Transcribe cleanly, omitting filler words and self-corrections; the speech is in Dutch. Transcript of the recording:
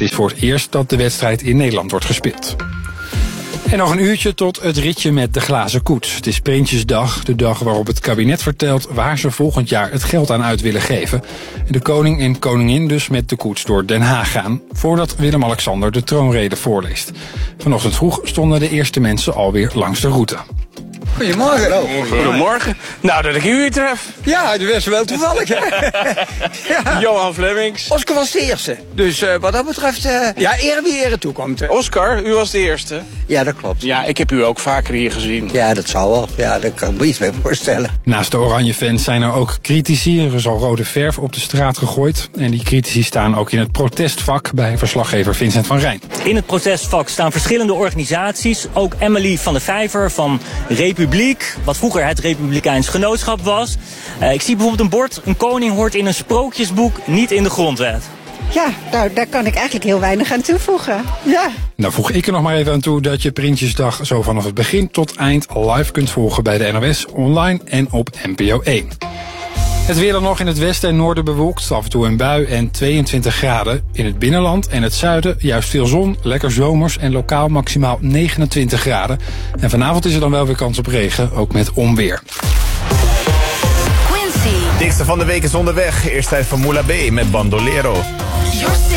is voor het eerst dat de wedstrijd in Nederland wordt gespeeld. En nog een uurtje tot het ritje met de glazen koets. Het is Prinsjesdag, de dag waarop het kabinet vertelt waar ze volgend jaar het geld aan uit willen geven. En de koning en koningin dus met de koets door Den Haag gaan, voordat Willem-Alexander de troonrede voorleest. Vanochtend vroeg stonden de eerste mensen alweer langs de route. Goedemorgen. Goedemorgen. Nou, dat ik u weer tref. Ja, dat was wel toevallig. Ja. Johan Flemings. Oscar was de eerste. Dus wat dat betreft, ja, eer wie ere toekomt. Oscar, u was de eerste. Ja, dat klopt. Ja, ik heb u ook vaker hier gezien. Ja, dat zal wel. Ja, dat kan ik me iets mee voorstellen. Naast de oranje fans zijn er ook critici. Er is al rode verf op de straat gegooid. En die critici staan ook in het protestvak bij verslaggever Vincent van Rijn. In het protestvak staan verschillende organisaties. Ook Emily van de Vijver van Republiek, wat vroeger het Republikeins Genootschap was. Ik zie bijvoorbeeld een bord: een koning hoort in een sprookjesboek, niet in de grondwet. Ja, nou, daar kan ik eigenlijk heel weinig aan toevoegen. Ja. Nou voeg ik er nog maar even aan toe dat je Prinsjesdag zo vanaf het begin tot eind live kunt volgen bij de NOS, online en op NPO 1. Het weer dan nog: in het westen en noorden bewolkt, af en toe een bui en 22 graden. In het binnenland en het zuiden juist veel zon, lekker zomers en lokaal maximaal 29 graden. En vanavond is er dan wel weer kans op regen, ook met onweer. Dikste van de week is onderweg. Eerst tijd van Moula B met Bandolero.